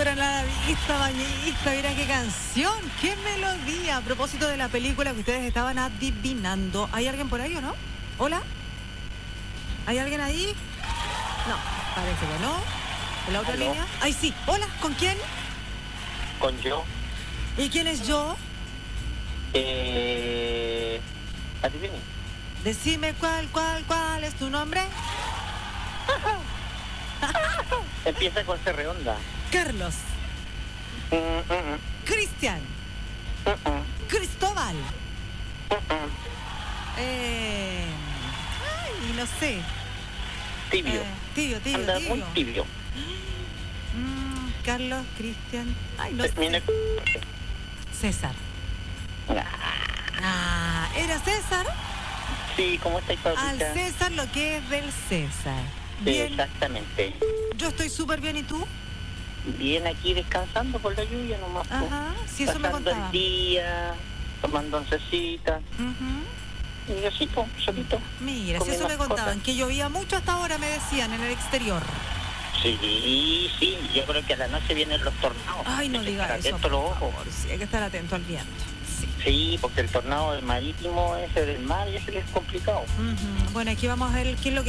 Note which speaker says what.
Speaker 1: Dura la vista, bañista, mira qué canción, qué melodía. A propósito de la película que ustedes estaban adivinando. ¿Hay alguien por ahí o no? ¿Hola? ¿Hay alguien ahí? No, parece que no. ¿En la otra
Speaker 2: ¿Aló?
Speaker 1: línea? Ay, sí. Hola, ¿con quién?
Speaker 2: Con yo.
Speaker 1: ¿Y quién es yo?
Speaker 2: Adivine.
Speaker 1: Decime cuál es tu nombre.
Speaker 2: Empieza con C redonda.
Speaker 1: Carlos, Cristian, Cristóbal. Ay, no sé.
Speaker 2: Tibio.
Speaker 1: Tibio.
Speaker 2: Anda muy tibio.
Speaker 1: Carlos, Cristian. Ay, no
Speaker 2: Termina
Speaker 1: sé. César. ¿Era César?
Speaker 2: Sí, ¿cómo estáis, Paulita?
Speaker 1: Al César lo que es del César. Bien.
Speaker 2: Exactamente.
Speaker 1: Yo estoy súper bien, ¿y tú?
Speaker 2: Bien aquí descansando por la lluvia nomás. po.
Speaker 1: Ajá, sí, eso me
Speaker 2: Pasando
Speaker 1: contaba.
Speaker 2: el día, tomando oncecita.
Speaker 1: Ujú.
Speaker 2: Y así, po, solito.
Speaker 1: Mira,
Speaker 2: Con
Speaker 1: si
Speaker 2: mi
Speaker 1: eso me
Speaker 2: mascota.
Speaker 1: contaban, que llovía mucho hasta ahora, me decían, en el exterior.
Speaker 2: Sí, yo creo que a la noche vienen los tornados.
Speaker 1: Ay, no
Speaker 2: Hay que
Speaker 1: diga
Speaker 2: estar
Speaker 1: eso,
Speaker 2: atento
Speaker 1: por
Speaker 2: a los ojos.
Speaker 1: favor. Sí, hay que estar atento al viento. Sí.
Speaker 2: Sí, porque el tornado del marítimo, ese del mar, ese es complicado.
Speaker 1: Ujú. Bueno, aquí vamos a ver qué es lo que